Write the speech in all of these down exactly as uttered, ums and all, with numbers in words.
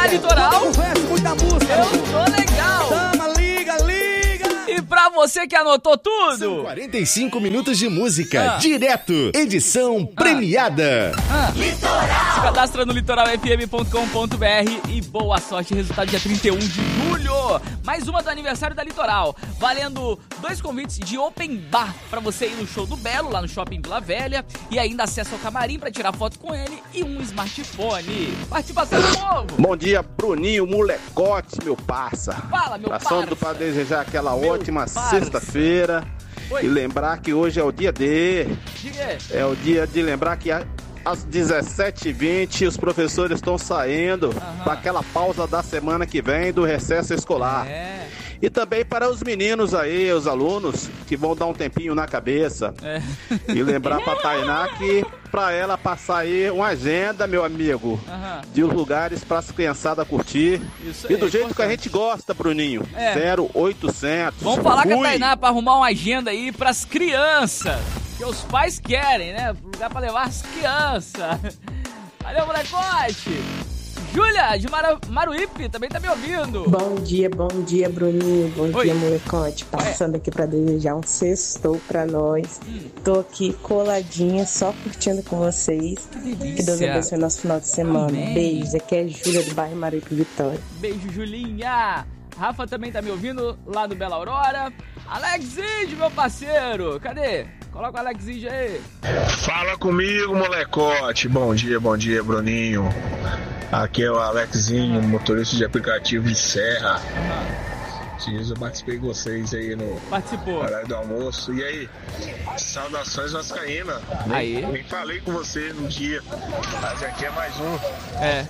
na Litoral. Conversa, muita música. Eu tô legal. Chama, liga, liga. E pra você que anotou tudo. São quarenta e cinco minutos de música, ah. direto, edição ah. premiada. Ah. Litoral. Se cadastra no litoral f m ponto com ponto b r e boa sorte, resultado dia trinta e um de julho. Mais uma do aniversário da Litoral, valendo dois convites de open bar pra você ir no show do Belo, lá no Shopping Vila Velha, e ainda acesso ao camarim pra tirar foto com ele e um smartphone. Participação do povo. Bom dia, Bruninho, molecote, meu parça. Fala, meu parça. Passando pra desejar aquela meu ótima sexta-feira e lembrar que hoje é o dia de... De quê? É o dia de lembrar que... A... Às dezessete e vinte, os professores estão saindo uhum. para aquela pausa da semana que vem do recesso escolar. É. E também para os meninos aí, os alunos, que vão dar um tempinho na cabeça. É. E lembrar para a Tainá que para ela passar aí uma agenda, meu amigo, uhum. de lugares para as criançadas curtir. Isso e do é jeito importante. Que a gente gosta, Bruninho. É. zero oitocentos. Vamos falar Fui. com a Tainá para arrumar uma agenda aí para as crianças. Que os pais querem, né? Lugar pra levar as crianças. Valeu, molecote! Júlia, de Mar- Maruípe, também tá me ouvindo. Bom dia, bom dia, Bruninho. Bom Oi. dia, molecote. Passando Oi. aqui pra desejar um sextou pra nós. Hum. Tô aqui coladinha, só curtindo com vocês. Que delícia. Que Deus abençoe nosso final de semana. Amém. Beijos. Aqui é Júlia, do bairro Maruípe, Vitória. Beijo, Julinha. Rafa também tá me ouvindo, lá do Bela Aurora. Alex Ide, meu parceiro. Cadê? Coloca o Alex Ide aí. Fala comigo, molecote. Bom dia, bom dia, Bruninho. Aqui é o Alexinho, motorista de aplicativo de Serra. Esses dias eu participei com vocês aí no Participou. horário do almoço. E aí? Saudações vascaína. Aí. Nem, nem falei com você no dia, mas aqui é mais um. É.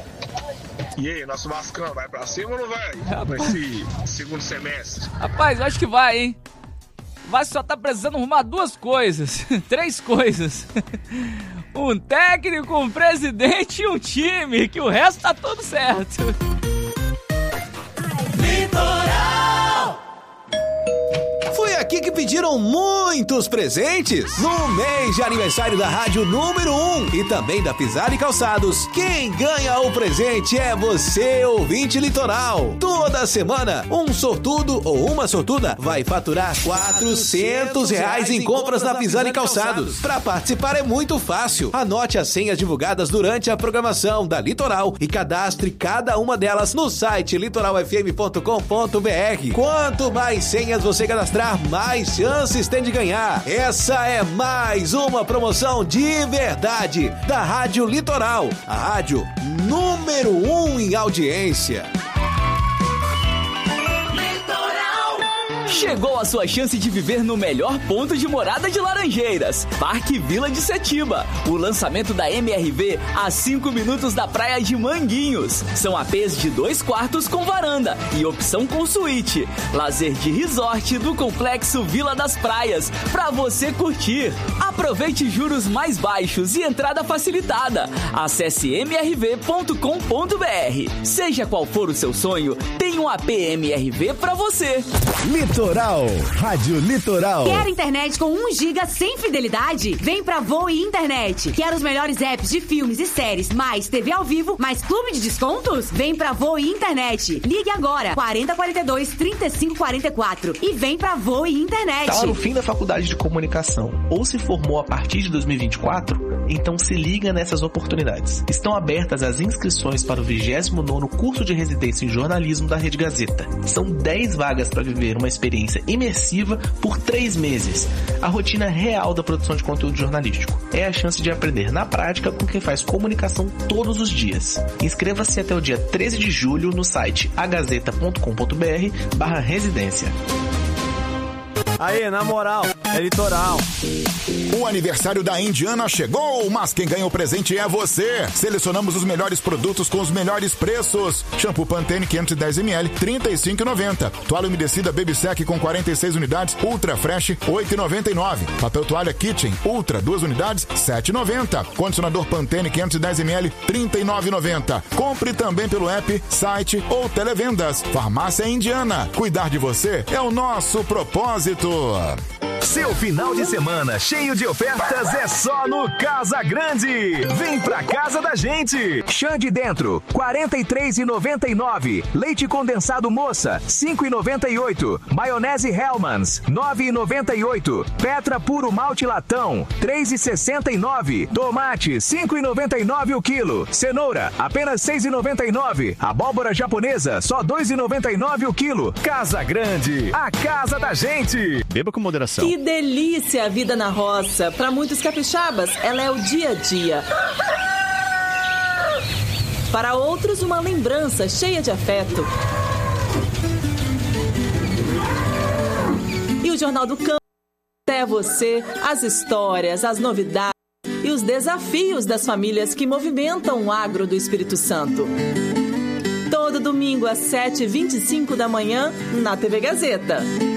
E aí, nosso Vascão vai pra cima ou não vai? Rapaz. Nesse segundo semestre. Rapaz, eu acho que vai, hein? Vai só tá precisando arrumar duas coisas. Três coisas. Um técnico, um presidente e um time. Que o resto tá tudo certo. Litoral! Foi aqui que pediram muitos presentes no mês de aniversário da Rádio Número um e também da Pisar e Calçados. Quem ganha o presente é você, ouvinte Litoral. Toda semana, um sortudo ou uma sortuda vai faturar quatrocentos reais em compras na Pisar e Calçados. Para participar é muito fácil. Anote as senhas divulgadas durante a programação da Litoral e cadastre cada uma delas no site litoral f m ponto com ponto b r. Quanto mais senhas você cadastrar, mais chances tem de ganhar. Essa é mais uma promoção de verdade da Rádio Litoral, a rádio número um em audiência. Chegou a sua chance de viver no melhor ponto de morada de Laranjeiras, Parque Vila de Setiba. O lançamento da M R V a cinco minutos da praia de Manguinhos. São A Pês de dois quartos com varanda e opção com suíte. Lazer de resort do Complexo Vila das Praias, pra você curtir. Aproveite juros mais baixos e entrada facilitada. Acesse m r v ponto com ponto b r. Seja qual for o seu sonho, tem um A P M R V pra você. Litoral, Rádio Litoral. Quer internet com um giga sem fidelidade? Vem pra Voe Internet. Quer os melhores apps de filmes e séries, mais T V ao vivo, mais clube de descontos? Vem pra Voe Internet. Ligue agora, quarenta, quarenta e dois, trinta e cinco, quarenta e quatro e vem pra Voe Internet. Tá no fim da faculdade de comunicação ou se formou a partir de dois mil e vinte e quatro? Então se liga nessas oportunidades. Estão abertas as inscrições para o vigésimo nono curso de residência em jornalismo da Rede Gazeta. São dez vagas para viver uma experiência imersiva por três meses. A rotina real da produção de conteúdo jornalístico. É a chance de aprender na prática com quem faz comunicação todos os dias. Inscreva-se até o dia treze de julho no site a gazeta ponto com ponto b r barra residência. Aí, na moral, é Litoral. O aniversário da Indiana chegou, mas quem ganha o presente é você. Selecionamos os melhores produtos com os melhores preços. Shampoo Pantene quinhentos e dez mililitros, trinta e cinco reais e noventa centavos. Toalha umedecida Baby Sec com quarenta e seis unidades, Ultra Fresh, oito reais e noventa e nove centavos. Papel toalha Kitchen, Ultra, duas unidades, sete reais e noventa centavos. Condicionador Pantene quinhentos e dez mililitros, trinta e nove reais e noventa centavos. Compre também pelo app, site ou televendas. Farmácia Indiana. Cuidar de você é o nosso propósito. Seu final de semana cheio de ofertas é só no Casa Grande. Vem pra casa da gente. Xande Dentro, quarenta e três reais e noventa e nove centavos. Leite condensado Moça, cinco reais e noventa e oito centavos. Maionese Hellmann's, nove reais e noventa e oito centavos. Petra Puro Malte Latão, três reais e sessenta e nove centavos. Tomate, cinco reais e noventa e nove centavos o quilo. Cenoura, apenas seis reais e noventa e nove centavos. Abóbora japonesa, só dois reais e noventa e nove centavos o quilo. Casa Grande, a casa da gente. Beba com moderação. Que delícia a vida na roça. Para muitos capixabas, ela é o dia a dia. Para outros, uma lembrança cheia de afeto. E o Jornal do Campo até você as histórias, as novidades e os desafios das famílias que movimentam o agro do Espírito Santo. Todo domingo às sete e vinte e cinco da manhã na T V Gazeta.